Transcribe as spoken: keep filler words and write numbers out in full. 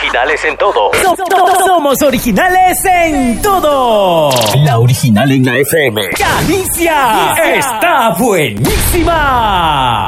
originales en todo. So- so- somos originales en todo. La original en la F M. ¡Canicia! ¡Está buenísima!